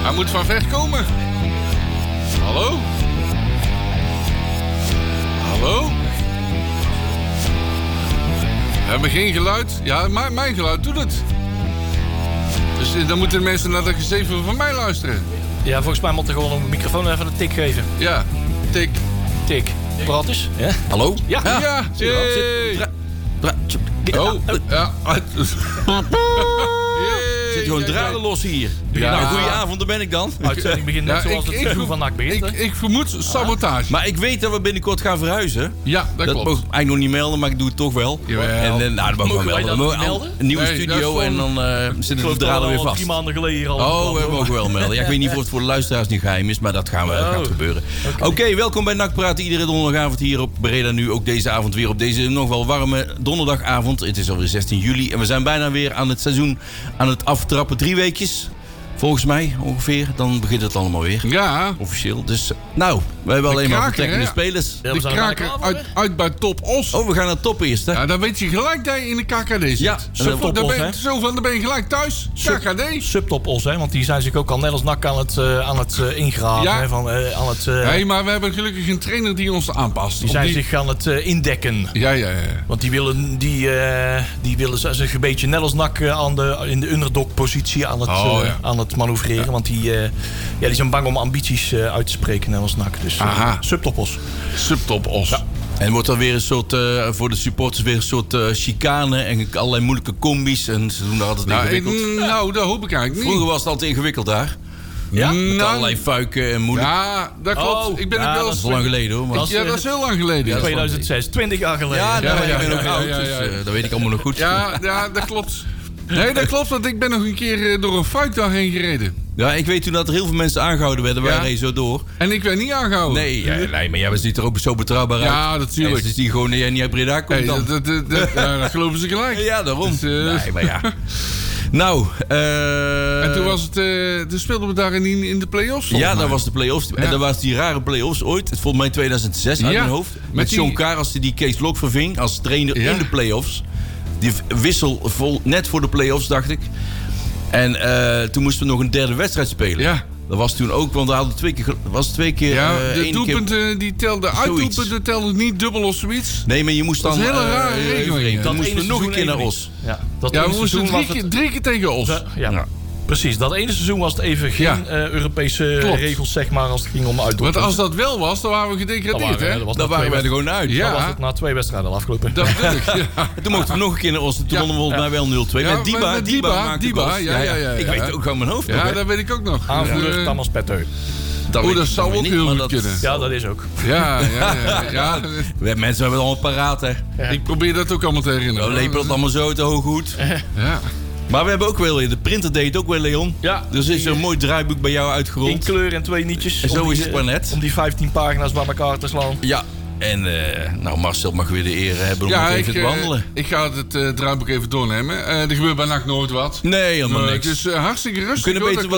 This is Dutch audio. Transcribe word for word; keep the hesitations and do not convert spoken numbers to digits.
Hij moet van ver komen. Hallo? Hallo? We hebben geen geluid. Ja, mijn, mijn geluid doet het. Dus dan moeten de mensen naar dat gezeven van mij luisteren. Ja, volgens mij moet er gewoon een microfoon even een tik geven. Ja, tik. Tik. Praat eens. Ja. Hallo? Ja. Ja. ja. Zie je wel? Zit- dra- dra- Oh, ja. Er zit gewoon draden los hier. Ja. Nou, goedenavond, daar ben ik dan. Uitzending begint net Ja, zoals ik- het ik seizoen ver- van N A C begint. Ik, hè? ik vermoed sabotage. Maar ik weet dat we binnenkort gaan verhuizen. Ja, dat, Dat klopt. mogen we eigenlijk nog niet melden, maar ik doe het toch wel. Jawel. En, en nou, dat mogen we Mogen wel wij dat melden. niet We mogen melden? Een nieuwe Nee, dat studio is en gewoon- dan uh, Ik zitten geloof de dat draden we weer al vast. drie maanden geleden hier al Oh, een we plan mogen wel melden. Ja, ik weet niet of het voor de luisteraars nu geheim is, maar dat, gaan we, dat gaat Oh. gebeuren. Oké, okay, welkom bij N A C Praten. Iedere donderdagavond hier op Breda nu. Ook deze avond weer op deze nog wel warme donderdagavond. Het is alweer zestien juli en we zijn bijna weer aan het seizoen aan het aftrappen. Drie weekjes, volgens mij ongeveer. Dan begint het allemaal weer. Ja, Officieel. Dus nou, we hebben alleen maar kraker, vertrekkende hè? spelers. Ja, we de zijn er bijna kraker klaar voor, uit, uit bij Top Os. Oh, we gaan naar top eerst, hè? Ja, dan weet je gelijk dat je in de K K D zit. Ja, Subtop, dan Os, ben je, hè? zo van, dan ben je gelijk thuis. K K D. Subtop Os, hè? Want die zijn zich ook al net als N A C aan het, uh, aan het uh, ingraven. Ja. Hè? Van, uh, aan het, uh, Nee, maar we hebben gelukkig een trainer die ons aanpast. die Op zijn die- zich aan het uh, indekken. Ja, ja, ja. Want die willen, die, uh, die willen zich een beetje net als N A C uh, aan de, in de underdog-positie aan het, Oh, uh, ja. aan het manoeuvreren. Ja. Want die, uh, ja, die zijn bang om ambities uh, uit te spreken, net als N A C. Dus uh, Aha. Subtop Os. Subtop Os. Ja. En wordt er weer een soort, uh, voor de supporters weer een soort uh, chicane en allerlei moeilijke combis. En ze doen daar altijd Nou, ik, ingewikkeld. nou, dat hoop ik eigenlijk niet. Vroeger was het altijd ingewikkeld daar. Ja? Met Nou, allerlei fuiken en moeilijk. ja, dat klopt. Oh, ik ben ja, ook wel dat Dat eens... is al lang geleden hoor. Maar... Dat is- Ja, dat is heel lang geleden. Ja, tweeduizend zes, twintig jaar geleden. Ja, nou, ja, ik ben ja, ook ja, oud, ja, ja, ja. dus uh, dat weet ik allemaal nog goed. ja, ja, dat klopt. Nee, dat klopt, want ik ben nog een keer uh, door een fuik daarheen gereden. Ja, ik weet toen dat er heel veel mensen aangehouden werden. Wij Ja. reden zo door. En ik werd niet aangehouden. Nee, ja, nee, maar jij ziet er ook zo betrouwbaar uit. Ja, natuurlijk. En ze zien gewoon dat jij niet uit Breda komt Hey, dan. dat, dat, dat, ja, dat geloven ze gelijk. Ja, daarom. Dus, uh, Nee, maar ja. Nou, eh En toen, was het, uh, toen speelden we daar in, in de play-offs. volgens ja, mij. dat was de play-offs. En Ja. dat was die rare play-offs ooit. Het volgens mij tweeduizend zes uit Ja, mijn hoofd. Met, met die- John Karas die Kees Lok verving als trainer Ja. in de play-offs. Die wissel vol, net voor de play-offs, dacht ik. En uh, toen moesten we nog een derde wedstrijd spelen. Ja. Dat was toen ook, want we hadden twee keer... was twee keer Ja, uh, de één doelpunten keer... die telden, Zoiets. uitdoelpunten telden niet dubbel of zoiets. Nee, maar je moest dan... Dat is een hele uh, rare uh, regeling, hè? Dan Dat moesten we ene nog een keer seizoen naar even Os. Ja, dat Ja, ene we moesten seizoen was drie, keer- het... drie keer tegen Os. Ja, ja. Ja. Precies. Dat ene seizoen was het even geen Ja. uh, Europese Klopt. regels, zeg maar, als het ging om uitdoelpunten. Want als dat wel was, dan waren we Dan gedegradeerd, waren, hè? dat was Dan na waren wij twee er gewoon uit. Ja. Dan was het na twee wedstrijden al afgelopen. Dat bedoel ik, ja. En toen mochten we nog een keer naar Os. Toen Ja. wonnen we volgens mij wel nul twee. Ja, met Diba. met- met Diba, Diba, maakte Diba, goals. ja, ja, ja, Ik ja. weet het ook aan mijn hoofd nog, Ja, hè. dat weet ik ook nog. Aanvoerder Dus, uh, Thomas Petteu. Dat Oh, weet dat ik zou nog ook niet, heel maar goed dat- kunnen. Ja, dat is ook. Ja, ja, ja. ja. We- Mensen hebben het allemaal paraat, hè. Ik probeer dat ook allemaal te herinneren. We lepelen het allemaal zo te hoog goed. Ja. Maar we hebben ook wel... De printer deed het ook wel, Leon. Ja. Dus is er een mooi draaiboek bij jou In uitgerold. kleur en twee nietjes. En zo Om die, is het maar net. Om die vijftien pagina's bij elkaar te slaan. Ja. En uh, nou, Marcel mag weer de eer hebben om Ja, het ik, even te uh, behandelen. ik ga het uh, draaiboek even doornemen. Uh, er gebeurt bij N A C nooit wat. Nee, helemaal Uh, niks. Het is uh, hartstikke rustig. We kunnen hoor, beter dat